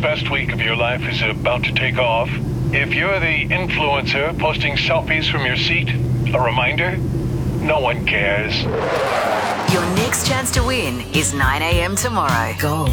best week of your life is about to take off. If you're the influencer posting selfies from your seat, a reminder, no one cares. Your next chance to win is 9 a.m. tomorrow. Go.